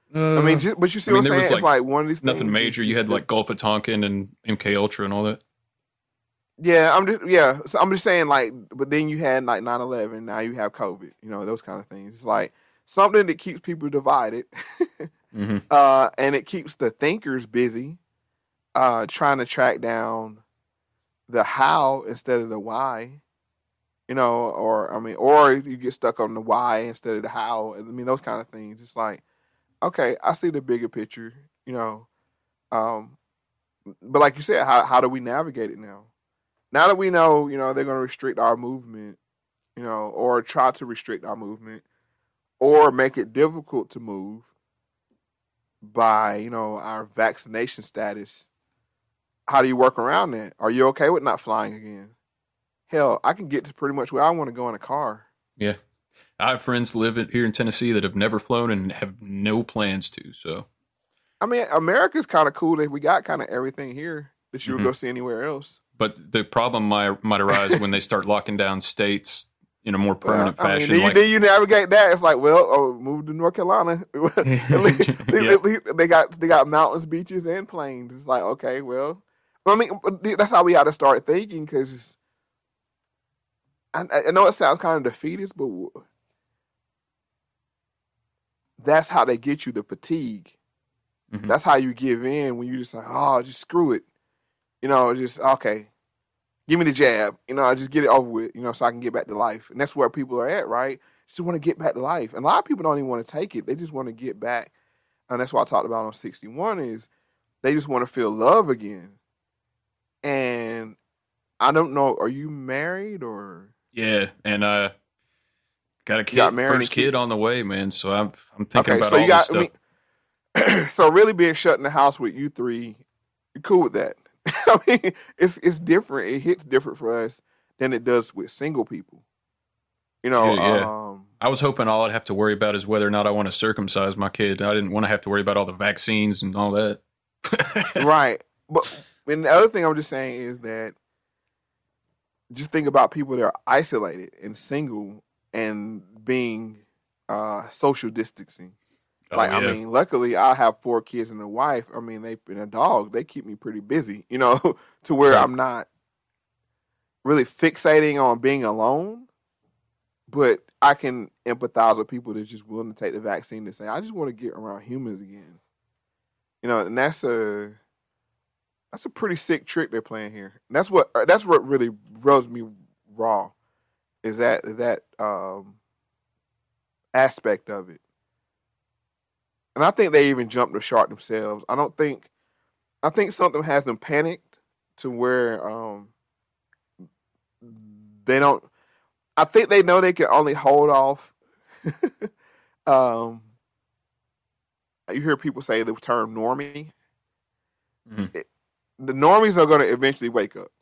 I mean, Uh, but you see I mean, what I'm there was saying? It's like like one of these nothing things is major. You just had like Gulf of Tonkin and MK Ultra and all that. yeah. So I'm just saying like, but then you had like 9/11. Now you have COVID. You know those kind of things. It's like something that keeps people divided, Hmm. and it keeps the thinkers busy, trying to track down the how instead of the why. You know, or I mean, or you get stuck on the why instead of the how. I mean, those kind of things. It's like, okay, I see the bigger picture. You know, um, but like you said, how do we navigate it now? Now that we know, you know, they're going to restrict our movement, you know, or try to restrict our movement, or make it difficult to move by, you know, our vaccination status. How do you work around that? Are you okay with not flying again? Hell, I can get to pretty much where I want to go in a car. Yeah, I have friends here in Tennessee that have never flown and have no plans to. So, I mean, America's kind of cool that we got kind of everything here that you would hmm go see anywhere else. but the problem might arise when they start locking down states in a more Well, permanent I mean, fashion. Like, then you navigate that. It's like, well, oh, move to North Carolina. yeah, At least they got mountains, beaches, and plains. It's like, okay, well, I mean, that's how we got to start thinking because I know it sounds kind of defeatist, but that's how they get you the fatigue. hmm That's how you give in when you just like, oh, just screw it. You know, just okay, give me the jab. You know, I just get it over with. You know, so I can get back to life. And that's where people are at, right? Just want to get back to life. And a lot of people don't even want to take it. They just want to get back. And that's what I talked about on 61 is they just want to feel love again. And I don't know, are you married or yeah, and got a you got kid, married and first kids? kid on the way, man. So I'm thinking Okay, about so you all this got, I stuff. mean, so really being shut in the house with you three, you're cool with that. I mean, it's different. It hits different for us than it does with single people. You know, Shit, yeah. I was hoping all I'd have to worry about is whether or not I want to circumcise my kid. I didn't want to have to worry about all the vaccines and all that. right. But and the other thing I'm just saying is that just think about people that are isolated and single and being social distancing. Oh Like, I yeah, mean, luckily I have 4 kids and a wife. I mean, they and a dog. They keep me pretty busy, you know, to where right. I'm not really fixating on being alone. But I can empathize with people that's just willing to take the vaccine to say, I just want to get around humans again. You know, and that's a pretty sick trick they're playing here. And that's what really rubs me raw is that aspect of it. And I think they even jumped the shark themselves. I think something has them panicked to where they don't. I think they know they can only hold off. um, you hear people say the term normie. Mhm. It, the normies are going to eventually wake up,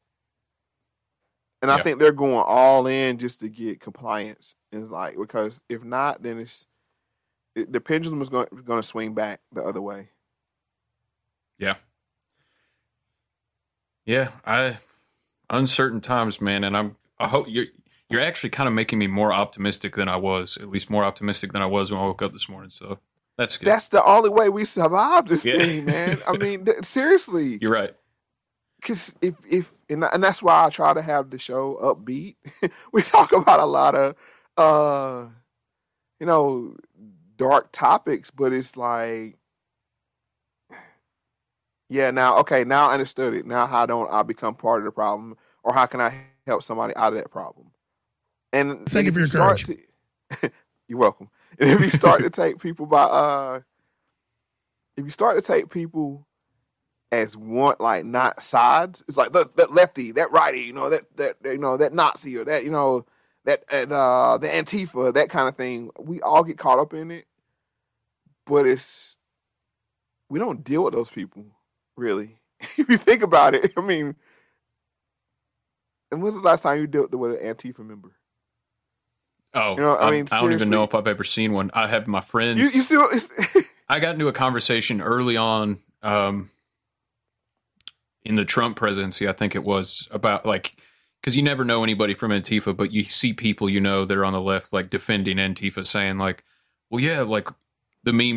and I Yeah, think they're going all in just to get compliance. Is like because if not, then the pendulum is going to swing back the other way. yeah, yeah. I uncertain times, man, and I hope you're actually kind of making me more optimistic than I was. At least more optimistic than I was when I woke up this morning. So that's good. That's the only way we survive this Yeah, thing, man. I mean, seriously, you're right. because if and that's why I try to have the show upbeat. We talk about a lot of uh you know dark topics, but it's like yeah, now okay, now I understood it. Now how don't I become part of the problem, or how can I help somebody out of that problem? And Thank you if for you your start courage. to, you're welcome. And if you start to take people by if you start to take people as one like not sides. It's like that lefty, that righty, you know, that you know that Nazi or that you know that the Antifa, that kind of thing. We all get caught up in it, but it's we don't deal with those people really. If you think about it, I mean, and when's the last time you dealt with an Antifa member? Oh, You know, I mean, I don't even know seriously, if I've ever seen one. I have my you friends. still it's, I got into a conversation early on in the Trump presidency. I think it was about like because you never know anybody from Antifa, but you see people you know that are on the left like defending Antifa, saying like, "Well, yeah, like the memes